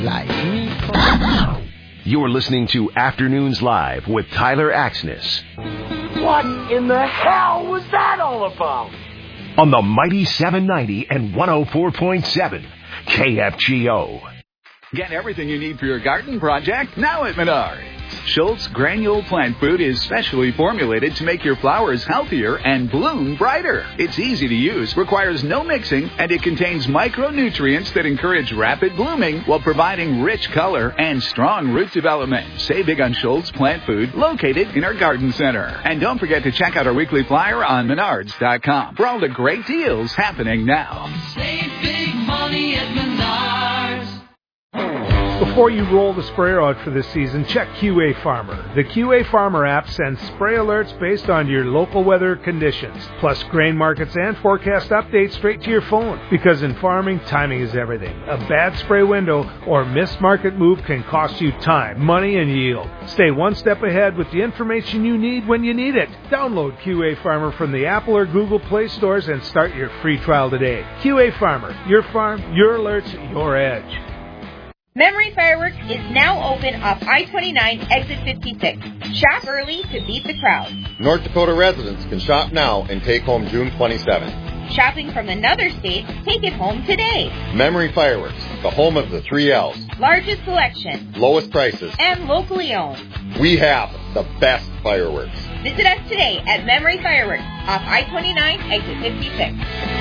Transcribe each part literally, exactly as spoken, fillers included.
Like me. You're listening to Afternoons Live with Tyler Axness. What in the hell was that all about? On the mighty seven ninety and one oh four point seven K F G O. Get everything you need for your garden project now at Menards. Schultz Granule Plant Food is specially formulated to make your flowers healthier and bloom brighter. It's easy to use, requires no mixing, and it contains micronutrients that encourage rapid blooming while providing rich color and strong root development. Save big on Schultz Plant Food, located in our garden center. And don't forget to check out our weekly flyer on menards dot com for all the great deals happening now. Save big money at Menards. Before you roll the sprayer out for this season, check Q A Farmer. The Q A Farmer app sends spray alerts based on your local weather conditions, plus grain markets and forecast updates straight to your phone. Because in farming, timing is everything. A bad spray window or missed market move can cost you time, money, and yield. Stay one step ahead with the information you need when you need it. Download Q A Farmer from the Apple or Google Play stores and start your free trial today. Q A Farmer, your farm, your alerts, your edge. Memory Fireworks is now open off I twenty-nine, exit fifty-six. Shop early to beat the crowd. North Dakota residents can shop now and take home June twenty-seventh. Shopping from another state, take it home today. Memory Fireworks, the home of the three L's. Largest selection. Lowest prices. And locally owned. We have the best fireworks. Visit us today at Memory Fireworks off I twenty-nine, exit fifty-six.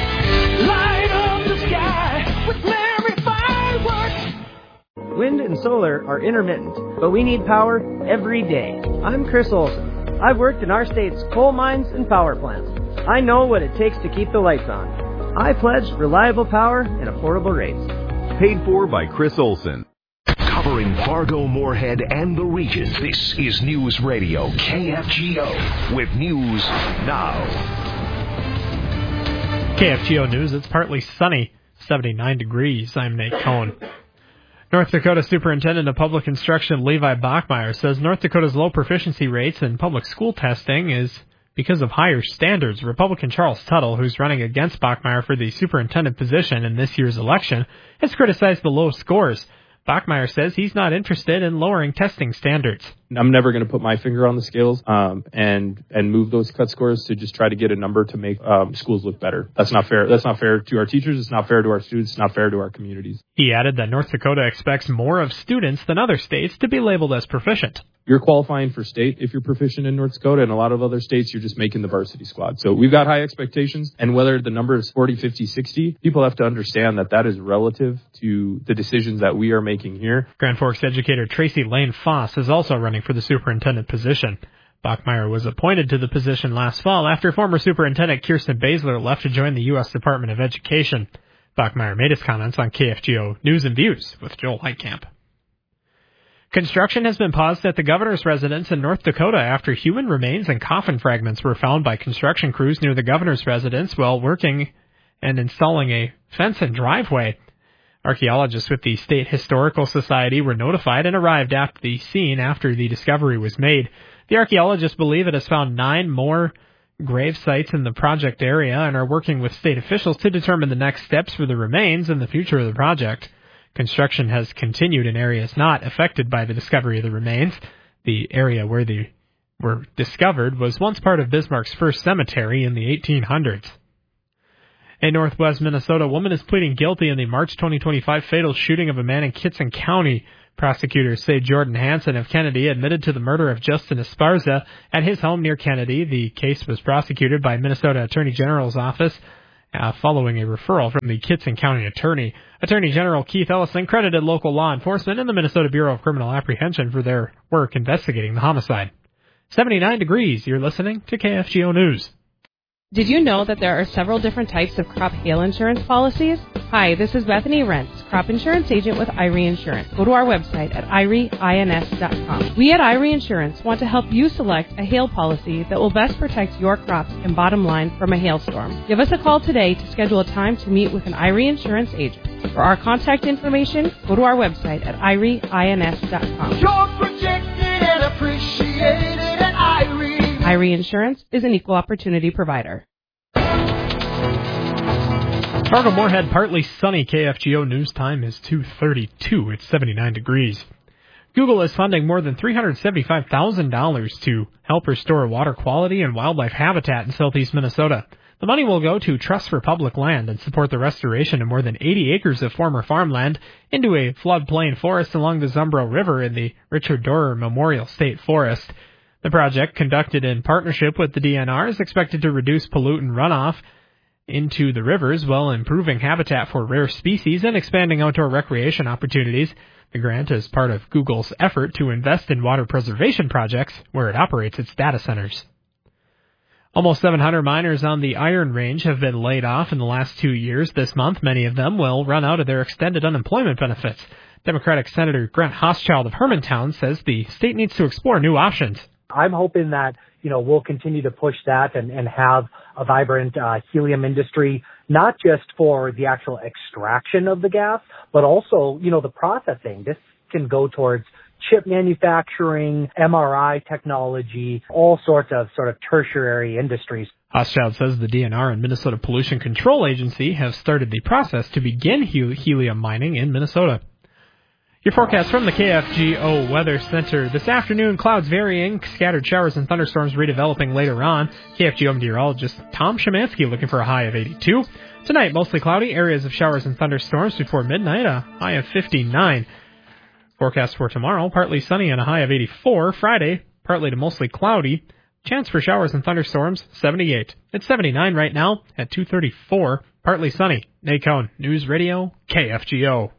Light up the sky with Memory Fireworks. Wind and solar are intermittent, but we need power every day. I'm Chris Olson. I've worked in our state's coal mines and power plants. I know what it takes to keep the lights on. I pledge reliable power and affordable rates. Paid for by Chris Olson. Covering Fargo, Moorhead, and the region, this is News Radio K F G O with News Now. K F G O News, it's partly sunny, seventy-nine degrees. I'm Nate Cohn. North Dakota Superintendent of Public Instruction Levi Bachmeyer says North Dakota's low proficiency rates in public school testing is because of higher standards. Republican Charles Tuttle, who's running against Bachmeyer for the superintendent position in this year's election, has criticized the low scores. Bachmeyer says he's not interested in lowering testing standards. I'm never going to put my finger on the scales um, and and move those cut scores to just try to get a number to make um, schools look better. That's not fair. That's not fair to our teachers. It's not fair to our students. It's not fair to our communities. He added that North Dakota expects more of students than other states to be labeled as proficient. You're qualifying for state if you're proficient in North Dakota, and a lot of other states you're just making the varsity squad. So we've got high expectations, and whether the number is forty, fifty, sixty, people have to understand that that is relative to the decisions that we are making here. Grand Forks educator Tracy Lane Foss is also running for the superintendent position. Bachmeyer was appointed to the position last fall after former Superintendent Kirsten Baszler left to join the U S Department of Education. Bachmeyer made his comments on K F G O News and Views with Joel Heitkamp. Construction has been paused at the governor's residence in North Dakota after human remains and coffin fragments were found by construction crews near the governor's residence while working and installing a fence and driveway. Archaeologists with the State Historical Society were notified and arrived at the scene after the discovery was made. The archaeologists believe it has found nine more grave sites in the project area and are working with state officials to determine the next steps for the remains and the future of the project. Construction has continued in areas not affected by the discovery of the remains. The area where they were discovered was once part of Bismarck's first cemetery in the eighteen hundreds. A northwest Minnesota woman is pleading guilty in the March twenty twenty-five fatal shooting of a man in Kittson County. Prosecutors say Jordan Hansen of Kennedy admitted to the murder of Justin Esparza at his home near Kennedy. The case was prosecuted by Minnesota Attorney General's office uh, following a referral from the Kittson County attorney. Attorney General Keith Ellison credited local law enforcement and the Minnesota Bureau of Criminal Apprehension for their work investigating the homicide. seventy-nine degrees. You're listening to K F G O News. Did you know that there are several different types of crop hail insurance policies? Hi, this is Bethany Rentz, crop insurance agent with Irie Insurance. Go to our website at irie ins dot com. We at Irie Insurance want to help you select a hail policy that will best protect your crops and bottom line from a hailstorm. Give us a call today to schedule a time to meet with an Irie Insurance agent. For our contact information, go to our website at irie ins dot com. You're protected and appreciated at Irie. Irie Insurance is an equal opportunity provider. Fargo-Moorhead, partly sunny. K F G O news time is two thirty-two. It's seventy-nine degrees. Google is funding more than three hundred seventy-five thousand dollars to help restore water quality and wildlife habitat in southeast Minnesota. The money will go to Trust for Public Land and support the restoration of more than eighty acres of former farmland into a floodplain forest along the Zumbro River in the Richard Dorer Memorial State Forest. The project, conducted in partnership with the D N R, is expected to reduce pollutant runoff into the rivers while improving habitat for rare species and expanding outdoor recreation opportunities. The grant is part of Google's effort to invest in water preservation projects where it operates its data centers. Almost seven hundred miners on the Iron Range have been laid off in the last two years. This month, many of them will run out of their extended unemployment benefits. Democratic Senator Grant Hochschild of Hermantown says the state needs to explore new options. I'm hoping that, you know, we'll continue to push that and, and have a vibrant uh, helium industry, not just for the actual extraction of the gas, but also, you know, the processing. This can go towards chip manufacturing, M R I technology, all sorts of sort of tertiary industries. Hochschild says the D N R and Minnesota Pollution Control Agency have started the process to begin helium mining in Minnesota. Your forecast from the K F G O Weather Center. This afternoon, clouds varying, scattered showers and thunderstorms redeveloping later on. K F G O meteorologist Tom Szymanski looking for a high of eighty-two. Tonight, mostly cloudy, areas of showers and thunderstorms before midnight, a high of fifty-nine. Forecast for tomorrow, partly sunny and a high of eighty-four. Friday, partly to mostly cloudy, chance for showers and thunderstorms, seventy-eight. It's seventy-nine right now at two thirty-four, partly sunny. Nate Cohn, News Radio, K F G O.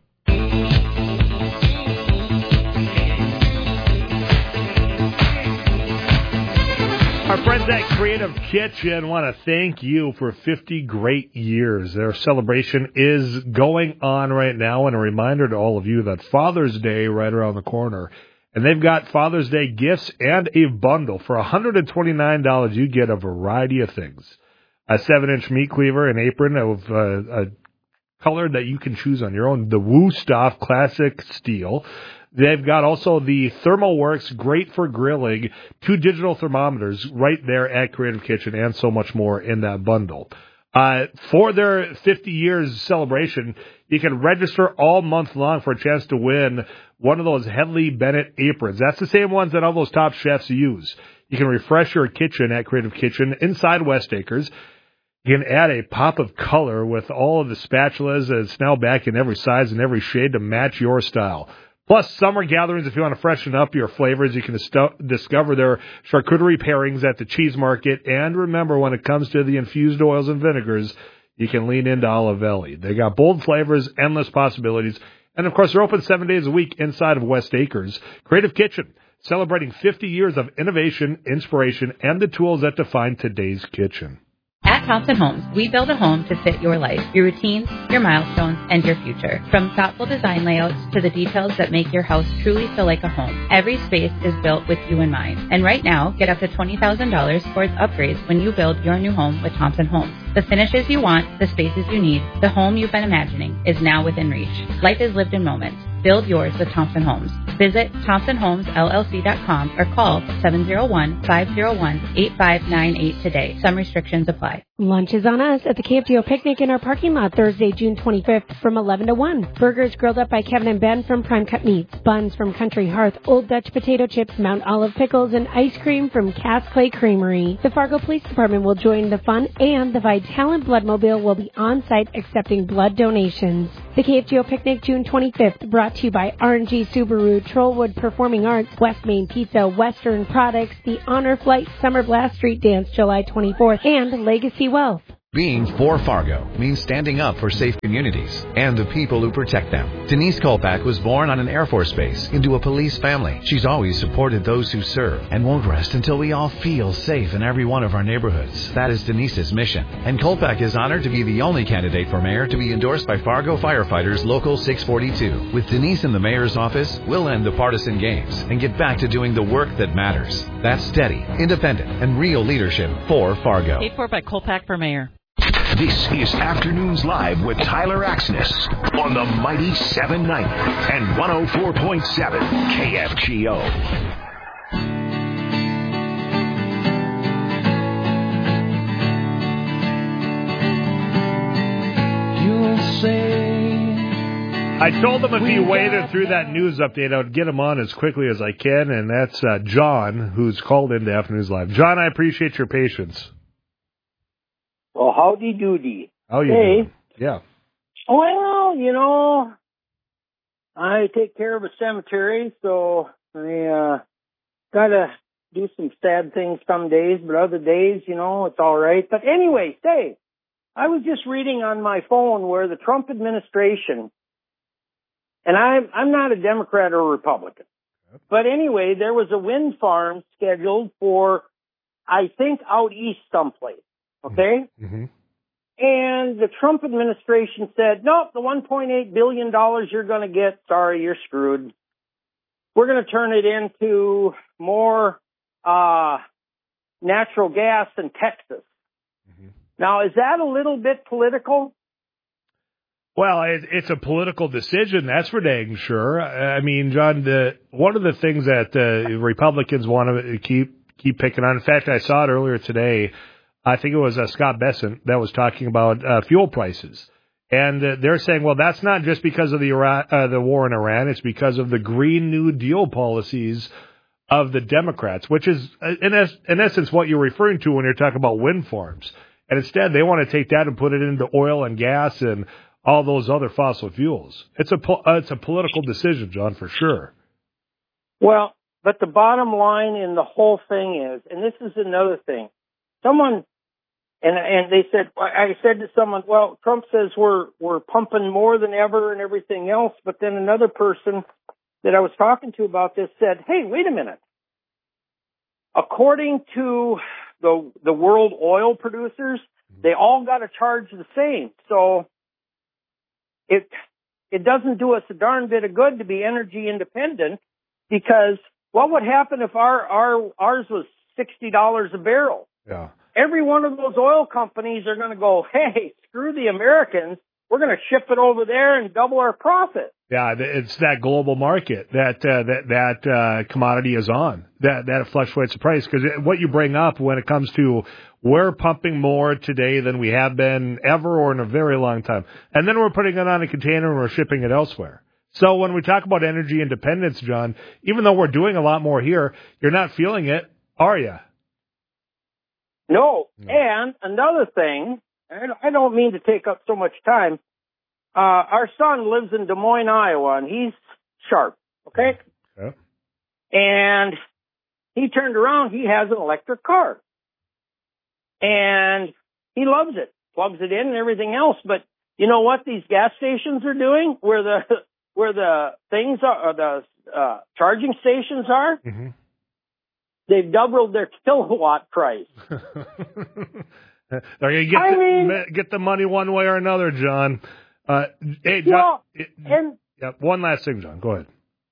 Our friends at Creative Kitchen want to thank you for fifty great years. Their celebration is going on right now, and a reminder to all of you that Father's Day right around the corner. And they've got Father's Day gifts and a bundle. For one hundred twenty-nine dollars, you get a variety of things. A seven-inch meat cleaver, an apron of uh, a color that you can choose on your own, the Woostoff Classic Steel. They've got also the ThermalWorks, great for grilling, two digital thermometers right there at Creative Kitchen, and so much more in that bundle. Uh, for their fifty years celebration, you can register all month long for a chance to win one of those Hedley Bennett aprons. That's the same ones that all those top chefs use. You can refresh your kitchen at Creative Kitchen inside West Acres. You can add a pop of color with all of the spatulas. It's now back in every size and every shade to match your style. Plus, summer gatherings, if you want to freshen up your flavors, you can st- discover their charcuterie pairings at the cheese market. And remember, when it comes to the infused oils and vinegars, you can lean into Olive Valley. They got bold flavors, endless possibilities. And, of course, they're open seven days a week inside of West Acres. Creative Kitchen, celebrating fifty years of innovation, inspiration, and the tools that define today's kitchen. At Thompson Homes, we build a home to fit your life, your routines, your milestones, and your future. From thoughtful design layouts to the details that make your house truly feel like a home, every space is built with you in mind. And right now, get up to twenty thousand dollars towards upgrades when you build your new home with Thompson Homes. The finishes you want, the spaces you need, the home you've been imagining is now within reach. Life is lived in moments. Build yours with Thompson Homes. Visit thompson homes l l c dot com or call seven oh one, five oh one, eight five nine eight today. Some restrictions apply. Lunch is on us at the K F G O Picnic in our parking lot Thursday, June twenty-fifth from eleven to one. Burgers grilled up by Kevin and Ben from Prime Cut Meats. Buns from Country Hearth. Old Dutch potato chips, Mount Olive pickles, and ice cream from Cass Clay Creamery. The Fargo Police Department will join the fun, and the Vitalant Bloodmobile will be on site accepting blood donations. The K F G O Picnic June twenty-fifth, brought to you by R and G Subaru, Trollwood Performing Arts, West Main Pizza, Western Products, the Honor Flight Summer Blast Street Dance July twenty-fourth, and Legacy Wealth. Being for Fargo means standing up for safe communities and the people who protect them. Denise Kolpak was born on an Air Force base into a police family. She's always supported those who serve and won't rest until we all feel safe in every one of our neighborhoods. That is Denise's mission. And Kolpak is honored to be the only candidate for mayor to be endorsed by Fargo Firefighters Local six forty-two. With Denise in the mayor's office, we'll end the partisan games and get back to doing the work that matters. That's steady, independent, and real leadership for Fargo. Paid for by Kolpak for mayor. This is Afternoons Live with Tyler Axness on the Mighty seven ninety and one oh four point seven K F G O. say. I told him if he waited through that news update, I would get him on as quickly as I can, and that's uh, John, who's called into Afternoons Live. John, I appreciate your patience. Well, howdy doody. How you hey. doing? Yeah. Well, you know, I take care of a cemetery, so I uh, gotta do some sad things some days, but other days, you know, it's all right. But anyway, say, I was just reading on my phone where the Trump administration, and I'm I'm not a Democrat or a Republican, but anyway, there was a wind farm scheduled for, I think, out east someplace. Okay? Mm-hmm. And the Trump administration said, nope, the one point eight billion dollars you're going to get, sorry, you're screwed. We're going to turn it into more uh natural gas in Texas. Mm-hmm. Now, is that a little bit political? Well, it, it's a political decision, that's for dang sure. I mean, John, the, one of the things that uh, Republicans want to keep keep picking on, in fact, I saw it earlier today, I think it was uh, Scott Bessent that was talking about uh, fuel prices. And uh, they're saying, well, that's not just because of the Iran, uh, the war in Iran. It's because of the Green New Deal policies of the Democrats, which is, uh, in, es- in essence, what you're referring to when you're talking about wind farms. And instead, they want to take that and put it into oil and gas and all those other fossil fuels. It's a po- uh, it's a political decision, John, for sure. Well, but the bottom line in the whole thing is, and this is another thing, someone... And and they said, I said to someone, well, Trump says we're we're pumping more than ever and everything else. But then another person that I was talking to about this said, hey, wait a minute. According to the the world oil producers, they all got to charge the same. So it it doesn't do us a darn bit of good to be energy independent, because what would happen if our our ours was sixty dollars a barrel? Yeah. Every one of those oil companies are going to go, hey, screw the Americans. We're going to ship it over there and double our profit. Yeah, it's that global market that uh, that that uh, commodity is on. That that fluctuates the price, because what you bring up when it comes to we're pumping more today than we have been ever or in a very long time, and then we're putting it on a container and we're shipping it elsewhere. So when we talk about energy independence, John, even though we're doing a lot more here, you're not feeling it, are you? No. And another thing, I don't mean to take up so much time. Uh, our son lives in Des Moines, Iowa, and he's sharp, okay? Yeah. And he turned around, he has an electric car. And he loves it, plugs it in and everything else. But you know what these gas stations are doing, where the where the things are, or the uh, charging stations are? Mm-hmm. They've doubled their kilowatt price. They're going to get, I the, mean, get the money one way or another, John. Uh, hey, John. Well, it, and yeah, one last thing, John. Go ahead.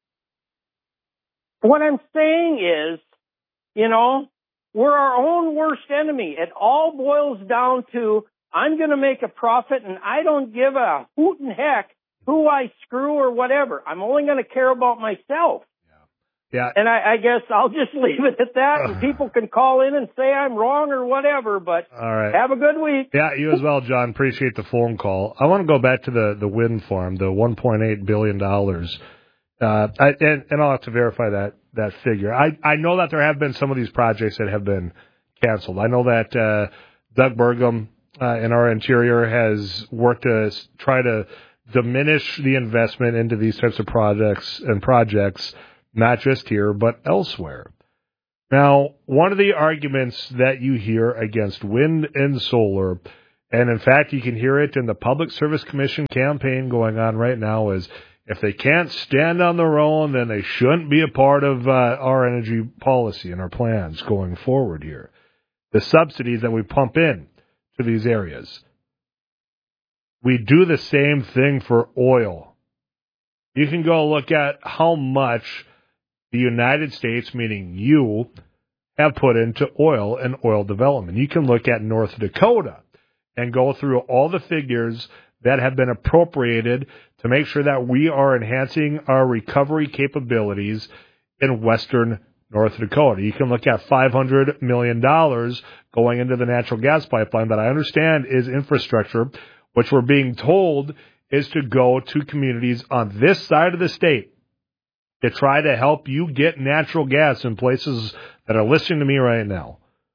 What I'm saying is, you know, we're our own worst enemy. It all boils down to, I'm going to make a profit, and I don't give a hoot and heck who I screw or whatever. I'm only going to care about myself. Yeah. And I, I guess I'll just leave it at that, and people can call in and say I'm wrong or whatever, but all right. Have a good week. Yeah, you as well, John. Appreciate the phone call. I want to go back to the, the wind farm, the one point eight billion dollars. Uh, I, and, and I'll have to verify that, that figure. I, I know that there have been some of these projects that have been canceled. I know that uh, Doug Burgum uh, in our interior has worked to try to diminish the investment into these types of projects and projects, not just here, but elsewhere. Now, one of the arguments that you hear against wind and solar, and in fact you can hear it in the Public Service Commission campaign going on right now, is if they can't stand on their own, then they shouldn't be a part of uh, our energy policy and our plans going forward here. The subsidies that we pump in to these areas. We do the same thing for oil. You can go look at how much the United States, meaning you, have put into oil and oil development. You can look at North Dakota and go through all the figures that have been appropriated to make sure that we are enhancing our recovery capabilities in western North Dakota. You can look at five hundred million dollars going into the natural gas pipeline that I understand is infrastructure, which we're being told is to go to communities on this side of the state to try to help you get natural gas in places that are listening to me right now.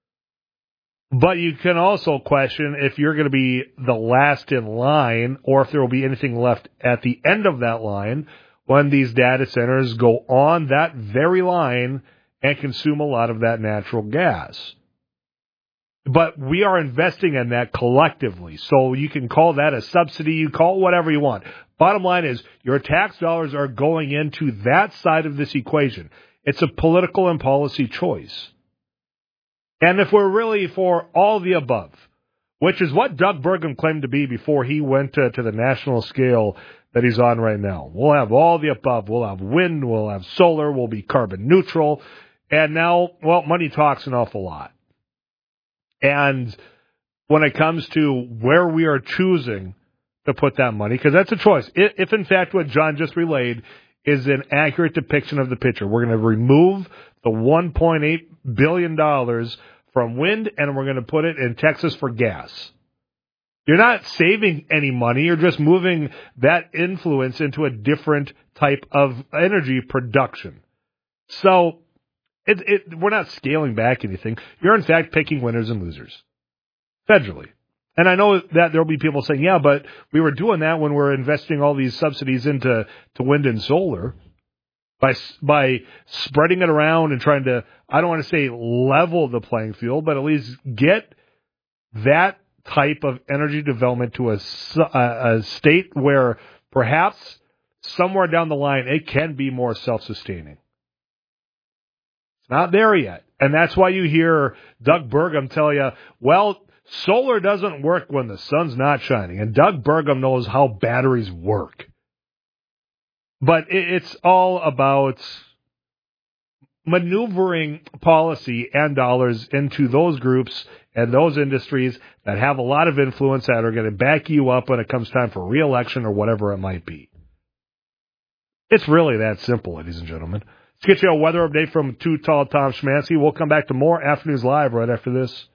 But you can also question if you're going to be the last in line or if there will be anything left at the end of that line when these data centers go on that very line and consume a lot of that natural gas. But we are investing in that collectively. So you can call that a subsidy, you call it whatever you want. Bottom line is your tax dollars are going into that side of this equation. It's a political and policy choice. And if we're really for all the above, which is what Doug Burgum claimed to be before he went to, to the national scale that he's on right now. We'll have all the above. We'll have wind, we'll have solar, we'll be carbon neutral. And now, well, money talks an awful lot. And when it comes to where we are choosing to put that money, because that's a choice. If, in fact, what John just relayed is an accurate depiction of the picture, we're going to remove the one point eight billion dollars from wind and we're going to put it in Texas for gas. You're not saving any money. You're just moving that influence into a different type of energy production. So It, it, we're not scaling back anything. You're, in fact, picking winners and losers federally. And I know that there will be people saying, yeah, but we were doing that when we're investing all these subsidies into to wind and solar by by spreading it around and trying to, I don't want to say level the playing field, but at least get that type of energy development to a, a, a state where perhaps somewhere down the line it can be more self-sustaining. It's not there yet. And that's why you hear Doug Burgum tell you, well, solar doesn't work when the sun's not shining. And Doug Burgum knows how batteries work. But it's all about maneuvering policy and dollars into those groups and those industries that have a lot of influence that are going to back you up when it comes time for re-election or whatever it might be. It's really that simple, ladies and gentlemen. Let's get you a weather update from Too Tall Tom Schmancy. We'll come back to more Afternoons Live right after this.